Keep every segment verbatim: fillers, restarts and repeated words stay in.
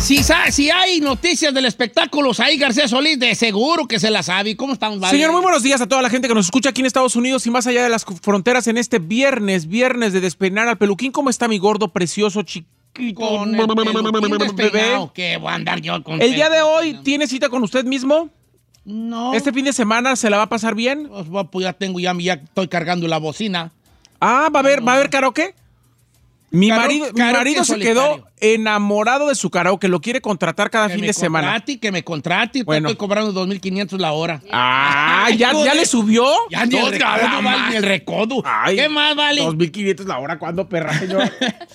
Si, si hay noticias del espectáculo, ahí García Solís, de seguro que se las sabe. ¿Cómo estamos, vale? Señor, muy buenos días a toda la gente que nos escucha aquí en Estados Unidos y más allá de las fronteras en este viernes, viernes de despeinar al peluquín. ¿Cómo está mi gordo, precioso, chiquito? Con el peluquín despeinado, que voy a andar yo con el día de hoy, ¿tiene cita con usted mismo? No. ¿Este fin de semana se la va a pasar bien? Pues, pues ya tengo, ya, ya estoy cargando la bocina. Ah, ¿va a haber, ¿va a haber karaoke? Mi Karaoke, marido, mi karaoke marido se solitario. quedó enamorado de su karaoke, lo quiere contratar cada Que fin me de semana. contrate, que me contrate, Bueno. estoy cobrando dos mil quinientos la hora. Ah, ¿ya, ya le subió? Ya ni el Dos recodo, nada vale, más. ni el recodo. Ay, ¿Qué más vale? dos mil quinientos la hora, ¿cuándo, perra, señor?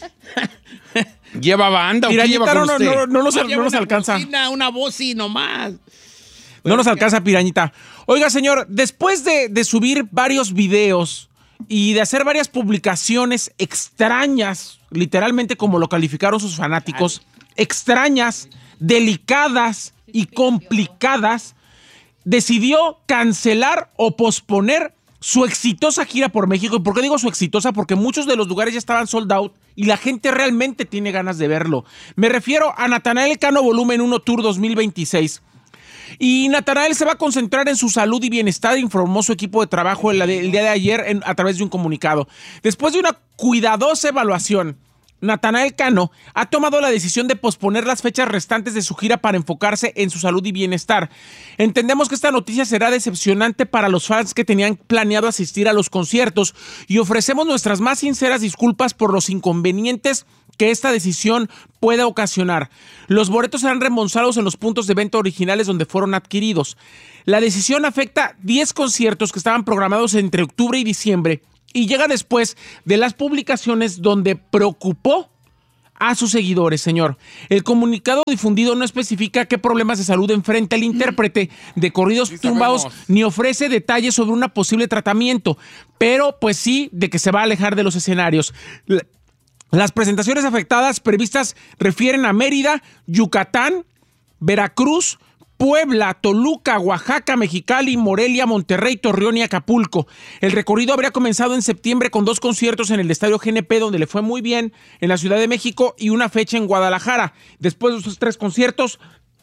¿Lleva banda o qué lleva Pirañita, con no, no, usted? no, no nos, No, no llevo nos una alcanza. bocina, una voz y nomás. No nos alcanza, Pirañita. Oiga, señor, después de, de subir varios videos y de hacer varias publicaciones extrañas, literalmente como lo calificaron sus fanáticos, extrañas, delicadas y complicadas, decidió cancelar o posponer su exitosa gira por México. ¿Y por qué digo su exitosa? Porque muchos de los lugares ya estaban sold out y la gente realmente tiene ganas de verlo. Me refiero a Natanael Cano Volumen uno Tour dos mil veintiséis. Y Natanael se va a concentrar en su salud y bienestar, informó su equipo de trabajo el, el día de ayer en, a través de un comunicado. Después de una cuidadosa evaluación, Natanael Cano ha tomado la decisión de posponer las fechas restantes de su gira para enfocarse en su salud y bienestar. Entendemos que esta noticia será decepcionante para los fans que tenían planeado asistir a los conciertos y ofrecemos nuestras más sinceras disculpas por los inconvenientes que esta decisión pueda ocasionar. Los boletos serán reembolsados en los puntos de venta originales donde fueron adquiridos. La decisión afecta diez conciertos que estaban programados entre octubre y diciembre y llega después de las publicaciones donde preocupó a sus seguidores, señor. El comunicado difundido no especifica qué problemas de salud enfrenta el intérprete de corridos Sí tumbados, sabemos. ni ofrece detalles sobre un posible tratamiento, pero pues sí de que se va a alejar de los escenarios. La- Las presentaciones afectadas previstas refieren a Mérida, Yucatán, Veracruz, Puebla, Toluca, Oaxaca, Mexicali, Morelia, Monterrey, Torreón y Acapulco. El recorrido habría comenzado en septiembre con dos conciertos en el Estadio G N P, donde le fue muy bien, en la Ciudad de México, y una fecha en Guadalajara. Después de esos tres conciertos,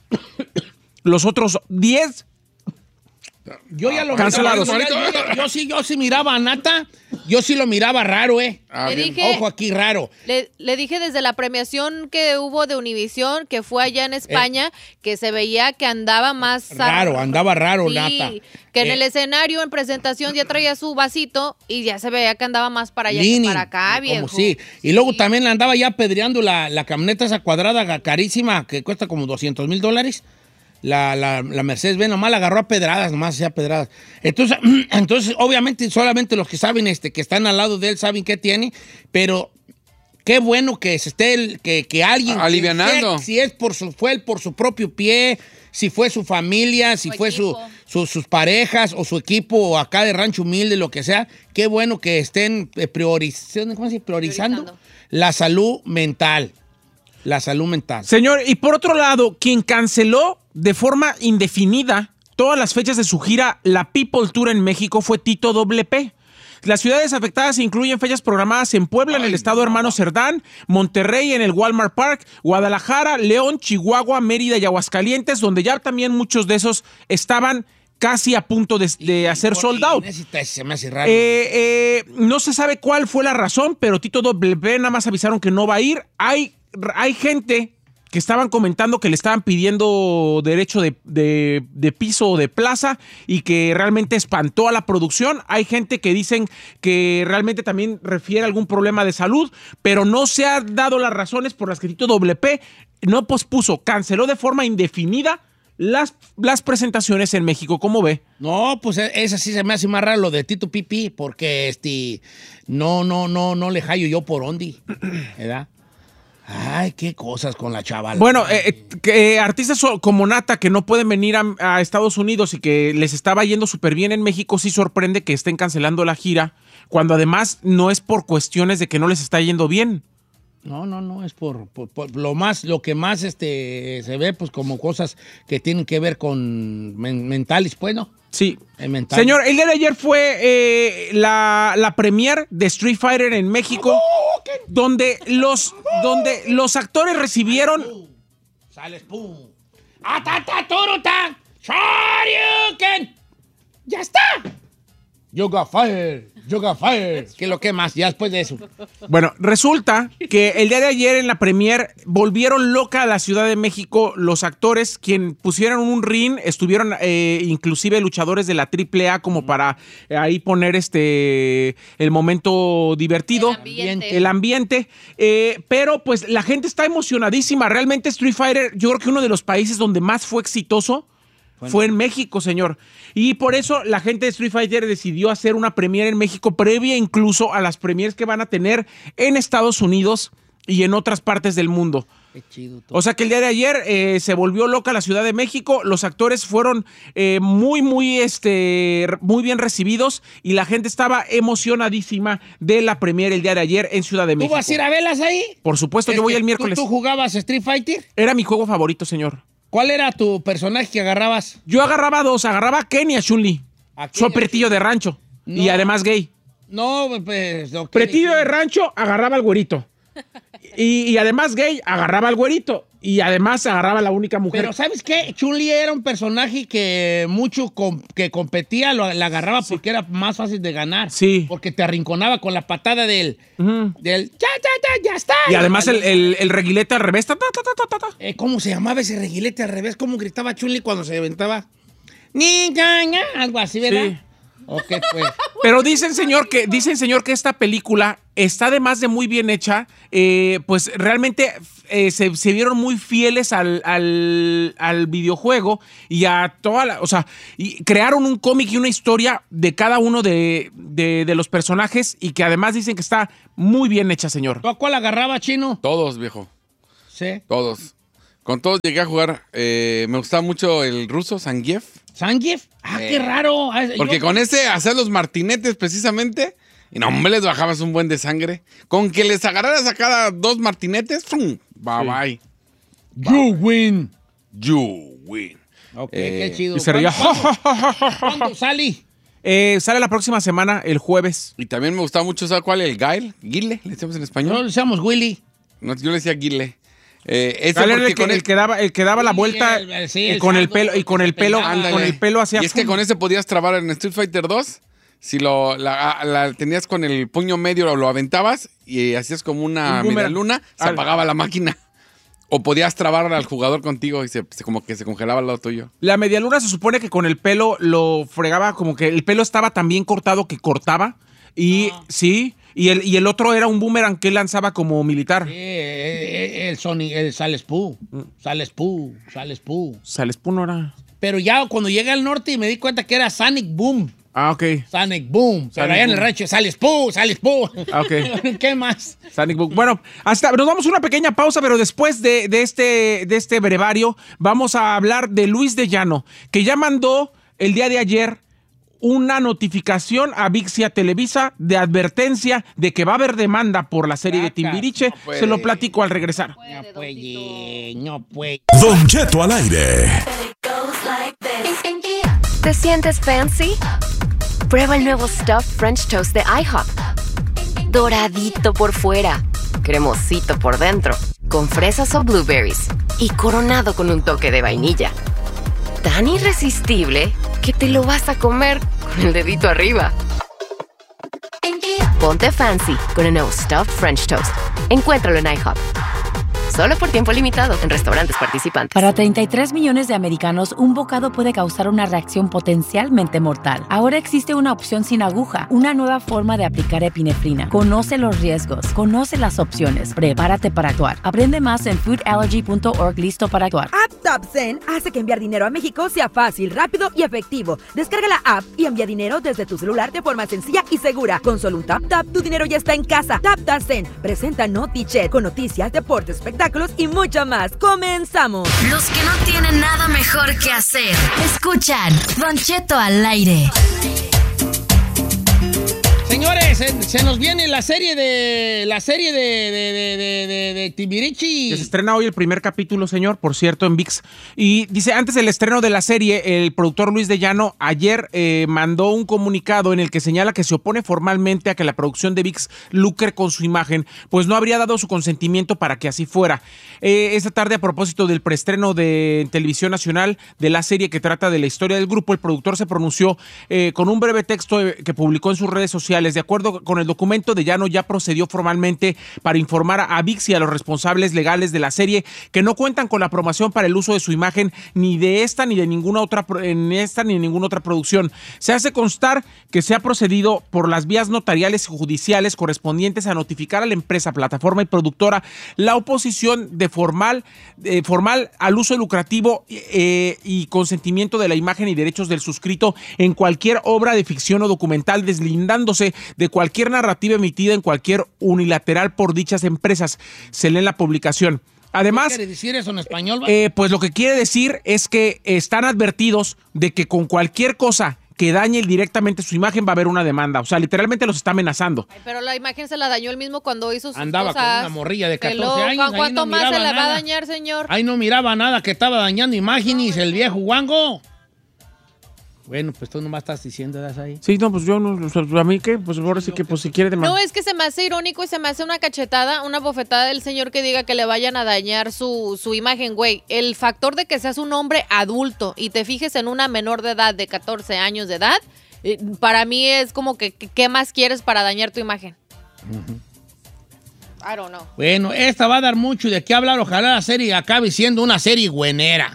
los otros diez Yo ya lo Cancelados. miraba, yo, yo- yo sí, yo sí miraba a Nata, yo sí lo miraba raro, ¿eh? Ah, Le bien. dije- Ojo aquí, raro. Le, le dije desde la premiación que hubo de Univisión, que fue allá en España, que se veía que andaba más... Raro, andaba raro, Sí, Nata. que en Eh, el escenario, en presentación, ya traía su vasito y ya se veía que andaba más para allá Lini, que para acá, como viejo. sí. Y luego Sí. también andaba ya apedreando la, la camioneta esa cuadrada carísima que cuesta como doscientos mil dólares. La, la, la Mercedes-Benz nomás la agarró a pedradas, nomás hacía pedradas. Entonces, entonces, obviamente, solamente los que saben, este, que están al lado de él saben qué tiene, pero qué bueno que se esté, el- que, que alguien... Alivianando. Si, si es por su, fue él por su propio pie, si fue su familia, si Su fue su, equipo. su- sus parejas o su equipo o acá de Rancho Humilde, lo que sea, qué bueno que estén eh, priorizando, ¿cómo se dice? Priorizando Priorizando. la salud mental. La salud mental. Señor, y por otro lado, quien canceló de forma indefinida todas las fechas de su gira La People Tour en México fue Tito Doble P. Las ciudades afectadas incluyen fechas programadas en Puebla, en el estado Hermano Cerdán, Monterrey, en el Walmart Park, Guadalajara, León, Chihuahua, Mérida y Aguascalientes, donde ya también muchos de esos estaban casi a punto de, de hacer sold out. Necesita- Se me hace raro. Eh, eh, no se sabe cuál fue la razón, pero Tito Doble P nada más avisaron que no va a ir. Hay, hay gente que estaban comentando que le estaban pidiendo derecho de, de- de piso o de plaza y que realmente espantó a la producción. Hay gente que dicen que realmente también refiere a algún problema de salud, pero no se han dado las razones por las que Tito Doble P no pospuso, canceló de forma indefinida las, las presentaciones en México. ¿Cómo ve? No, pues e- esa sí se me hace más raro lo de Tito Pipi, porque este no, no, no, no le hallo yo por ondi, ¿verdad? Ay, qué cosas con la chavala. Bueno, eh, eh, que, eh, artistas so- como Nata que no pueden venir a, a Estados Unidos y que les estaba yendo súper bien en México, sí sorprende que estén cancelando la gira, cuando además no es por cuestiones de que no les está yendo bien. No, no, no, es por, por- por lo más, lo que más este se ve, pues como cosas que tienen que ver con men- mentales, pues, ¿no? Sí. Eh, mental. Señor, el día de ayer fue eh, la, la premier de Street Fighter en México, donde los, donde los actores recibieron Sales, pum. ¡Atata, turuta! ¡Shoryuken! ¡Ya está! You got fire, you got fire. ¿Qué lo que más? Ya después de eso. Bueno, resulta que el día de ayer en la premier volvieron loca a la Ciudad de México los actores, quien pusieron un ring, estuvieron eh, inclusive luchadores de la triple A como para eh, ahí poner este el momento divertido, El ambiente. el ambiente, eh, pero pues la gente está emocionadísima. Realmente Street Fighter, yo creo que uno de los países donde más fue exitoso Bueno. fue en México, señor. Y por eso la gente de Street Fighter decidió hacer una premiere en México, previa incluso a las premieres que van a tener en Estados Unidos y en otras partes del mundo. Qué chido todo. O sea que el día de ayer eh, se volvió loca la Ciudad de México, los actores fueron eh, muy, muy, este, muy bien recibidos y la gente estaba emocionadísima de la premiere el día de ayer en Ciudad de México. ¿Tú vas a ir a verlas ahí? Por supuesto, yo voy el ¿Tú- miércoles. ¿Tú jugabas Street Fighter? Era mi juego favorito, señor. ¿Cuál era tu personaje que agarrabas? Yo agarraba dos, agarraba a Ken y a Chun-Li. ¿A quién? Soy pretillo de rancho No. y además gay. No, pues... no, Pretillo ¿quién- de rancho, agarraba al güerito. Y, y además gay, agarraba al güerito. Y además agarraba a la única mujer. Pero ¿sabes qué? Chun-Li era un personaje que mucho com- que competía, lo, la agarraba porque era más fácil de ganar. Sí. Porque te arrinconaba con la patada del... Ujú. del ya, ya, ya, ya está. Y además el, el, el reguilete al revés. Ta, ta, ta, ta, ta, ta. Eh, ¿Cómo se llamaba ese reguilete al revés? ¿Cómo gritaba Chun-Li cuando se aventaba? Ni, ña, ña, algo así, ¿verdad? Sí. Ok, pues. Pero dicen, señor, que dicen, señor, que esta película está además de muy bien hecha. Eh, pues realmente eh, se, se vieron muy fieles al, al, al videojuego y a toda la... O sea, y crearon un cómic y una historia de cada uno de, de, de los personajes y que además dicen que está muy bien hecha, señor. ¿Tú a cuál agarraba, Chino? Todos, viejo. Sí. Todos. Con todos llegué a jugar. Eh, me gustaba mucho el ruso, Zangief. ¿Zangief? Ah, Eh, qué raro. Ah, Porque yo- con ese hacer los martinetes precisamente, y no, hombre, les bajabas un buen de sangre. Con que les agarraras a cada dos martinetes, ¡fum! Bye bye. You win. You win. Ok, Eh, qué chido. Y se reía. ¿Cuándo, ¿Cuándo sale? Eh, sale la próxima semana, el jueves. Y también me gustaba mucho, ¿sabes cuál? El Guile. Guile, le decíamos en No español. le decíamos Willy. No, yo le decía Guile. Eh, ese Sale porque el, que, con el que daba, el que daba la Sí, vuelta el- el- sí, y el con el sardo, pelo y con el pelo, ándale. con el pelo hacía. Y es que con ese podías trabar en Street Fighter dos. Si lo la, la tenías con el puño medio, lo, lo aventabas y hacías como una Un boomerang. medialuna, se Al- apagaba la máquina. O podías trabar al jugador contigo y se, se- como que se congelaba al lado tuyo. La medialuna se supone que con el pelo lo fregaba, como que el pelo estaba tan bien cortado que cortaba. Y sí, y el, y el otro era un boomerang que él lanzaba como militar. Sí, eh, eh, el Sony, el Sales Poo. Sales Poo, Sales Poo. Sales no era. Pero ya cuando llegué al norte y me di cuenta que era Sonic Boom. Ah, ok. Sonic Boom. Pero Sonic allá en el Boom. rancho, Sales Poo, Sales Poo. Ah, ok. ¿Qué más? Sonic Boom. Bueno, hasta nos damos una pequeña pausa, pero después de, de este, de este brevario vamos a hablar de Luis de Llano, que ya mandó el día de ayer una notificación a Vixia Televisa de advertencia de que va a haber demanda por la serie de Sacas, Timbiriche. no puede. Se lo platico al regresar. No puede, no puede. Don Cheto al aire. ¿Te sientes fancy? Prueba el nuevo Stuffed French Toast de IHOP. Doradito por fuera, cremosito por dentro, con fresas o blueberries y coronado con un toque de vainilla. Tan irresistible que te lo vas a comer con el dedito arriba. Ponte fancy con el nuevo Stuffed French Toast. Encuéntralo en IHOP. Solo por tiempo limitado en restaurantes participantes. Para treinta y tres millones de americanos, un bocado puede causar una reacción potencialmente mortal. Ahora existe una opción sin aguja, una nueva forma de aplicar epinefrina. Conoce los riesgos, conoce las opciones, prepárate para actuar. Aprende más en food allergy punto org. Listo para actuar. AppTopSend hace que enviar dinero a México sea fácil, rápido y efectivo. Descarga la app y envía dinero desde tu celular de forma sencilla y segura. Con solo un tap tap, tu dinero ya está en casa. TapTopSend presenta NotiChat con noticias, deportes, espectáculos y mucho más. ¡Comenzamos! Los que no tienen nada mejor que hacer, escuchan Don Cheto al aire. Señores, se, se nos viene la serie de la serie de, de, de, de, de, de Timbiriche. Que se estrena hoy el primer capítulo, señor, por cierto, en V I X. Y dice, antes del estreno de la serie, el productor Luis de Llano ayer eh, mandó un comunicado en el que señala que se opone formalmente a que la producción de V I X lucre con su imagen, pues no habría dado su consentimiento para que así fuera. Eh, esta tarde, a propósito del preestreno de Televisión Nacional de la serie que trata de la historia del grupo, el productor se pronunció eh, con un breve texto que publicó en sus redes sociales. De acuerdo con el documento, de Llano ya procedió formalmente para informar a V I X y a los responsables legales de la serie que no cuentan con la aprobación para el uso de su imagen ni de esta ni de ninguna otra en esta ni en ninguna otra producción. Se hace constar que se ha procedido por las vías notariales y judiciales correspondientes a notificar a la empresa, plataforma y productora la oposición de formal, eh, formal al uso lucrativo eh, y consentimiento de la imagen y derechos del suscrito en cualquier obra de ficción o documental, deslindándose de cualquier narrativa emitida en cualquier unilateral por dichas empresas. Se lee en la publicación. Además, ¿qué quiere decir eso en español? Eh, pues lo que quiere decir es que están advertidos de que con cualquier cosa que dañe directamente su imagen va a haber una demanda. O sea, literalmente los está amenazando. Ay, pero la imagen se la dañó él mismo cuando hizo sus Andaba cosas. con una morrilla de catorce Peló. años. ¿Cuánto no más se la nada. va a dañar, señor? Ahí no miraba nada, que estaba dañando imágenes, no, el no. viejo guango. Bueno, pues tú nomás estás diciendo, ¿das ahí? Sí, no, pues yo no, a mí qué, pues ahora sí que pues si quiere demandar. No, es que se me hace irónico y se me hace una cachetada, una bofetada del señor que diga que le vayan a dañar su, su imagen, güey. El factor de que seas un hombre adulto y te fijes en una menor de edad de catorce años de edad, eh, para mí es como que, ¿qué más quieres para dañar tu imagen? Uh-huh. I don't know. Bueno, esta va a dar mucho de qué hablar. Ojalá la serie acabe siendo una serie güenera.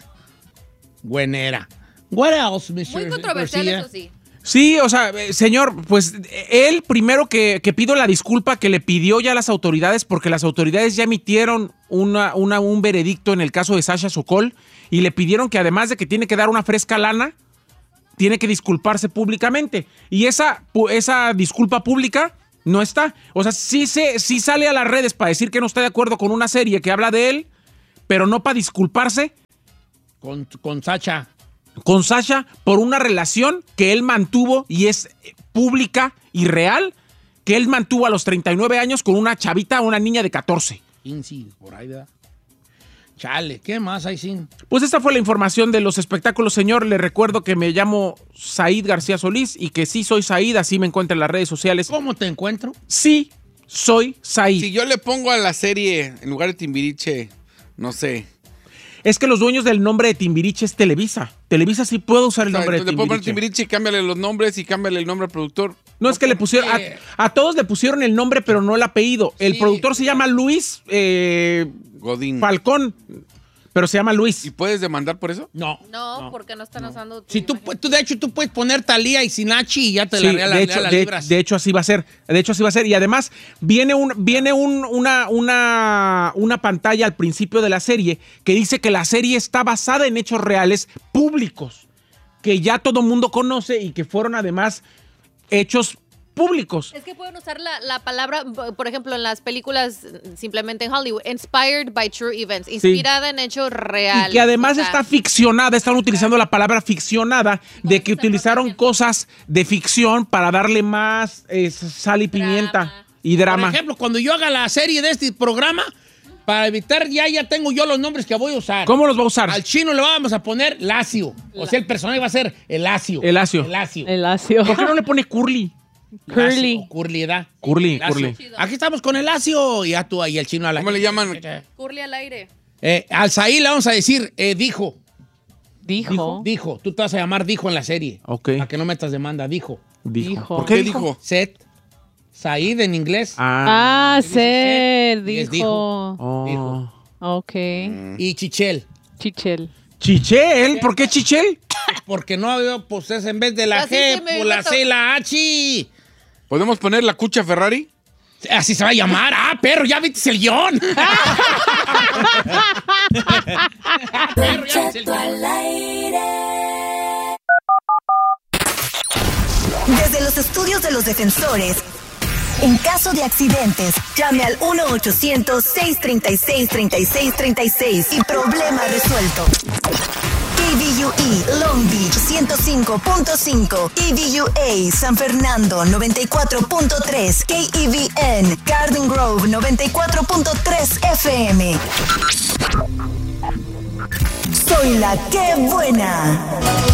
Güenera. What else, mister Muy controversial, García? eso sí. Sí, o sea, eh, señor, pues él primero que, que pido la disculpa que le pidió ya a las autoridades, porque las autoridades ya emitieron una, una, un veredicto en el caso de Sasha Sokol y le pidieron que además de que tiene que dar una fresca lana, tiene que disculparse públicamente. Y esa, esa disculpa pública no está. O sea, sí, se, sí sale a las redes para decir que no está de acuerdo con una serie que habla de él, pero no para disculparse Con, con Sacha. con Sasha por una relación que él mantuvo y es pública y real, que él mantuvo a los treinta y nueve años con una chavita, una niña de catorce. quince, por ahí, ¿verdad? Chale, ¿qué más hay sin? Pues esta fue la información de los espectáculos, señor. Le recuerdo que me llamo Said García Solís y que sí soy Said, así me encuentro en las redes sociales. ¿Cómo te encuentro? Sí, soy Said. Si yo le pongo a la serie, en lugar de Timbiriche, no sé... Es que los dueños del nombre de Timbiriche es Televisa. Televisa sí puede usar el O sea, nombre de le puedo poner Timbiriche. Timbiriche y cámbiale los nombres y cámbiale el nombre al productor. No, es que le pusieron, a, a todos le pusieron el nombre, pero no el apellido. El Sí. productor se llama Luis eh, Godín. Falcón, pero se llama Luis. ¿Y puedes demandar por eso? No. No, porque no están usando tu Si tú, imagen. tú, de hecho, tú puedes poner Talía y Sinachi y ya te Sí, la, la, de, hecho, la de, libras. de hecho así va a ser. De hecho así va a ser. Y además viene un viene un, una, una, una pantalla al principio de la serie que dice que la serie está basada en hechos reales públicos que ya todo mundo conoce y que fueron además hechos públicos. Es que pueden usar la, la palabra, por ejemplo, en las películas, simplemente en Hollywood, inspired by true events, inspirada en hechos reales. Y que además O sea, está ficcionada, están utilizando la palabra ficcionada, de que utilizaron cosas de ficción para darle más eh, sal y pimienta Drama. y drama. Por ejemplo, cuando yo haga la serie de este programa, para evitar, ya, ya tengo yo los nombres que voy a usar. ¿Cómo los va a usar? Al chino le vamos a poner Lacio. O sea, el personaje va a ser el Lacio. El Lacio. El Lacio. El ácido. ¿Por qué no le pone Curly? Curly. Lacio, Curly, ¿verdad? Curly, Lacio. Curly. Aquí estamos con el Lacio. Y ya tú ahí, el chino a la... ¿Cómo le llaman? Curly al aire. Eh, al Saí le vamos a decir, eh, dijo. Dijo. Dijo. Tú te vas a llamar Dijo en la serie. Ok. Para que no metas demanda. Dijo. Dijo. Dijo. ¿Por ¿Qué qué dijo? dijo? Set. Said en inglés. Ah, dice ser, Seth y es dijo. Oh. Dijo. Ok. Y Chichel. Chichel. Chichel, ¿por qué Chichel? Porque no había, pues es en vez de la Así G, se me por la iba C y to- la H. ¿Podemos poner la cucha Ferrari? Así se va a llamar. Ah, perro, ya viste el guión. Perro, ya viste el guión. Desde los estudios de los defensores, en caso de accidentes, llame al uno ochocientos, seiscientos treinta y seis, treinta y seis treinta y seis y problema resuelto. K V U E Long Beach ciento cinco punto cinco, K V U A San Fernando noventa y cuatro punto tres, K E V N Garden Grove noventa y cuatro punto tres F M. Soy la que buena.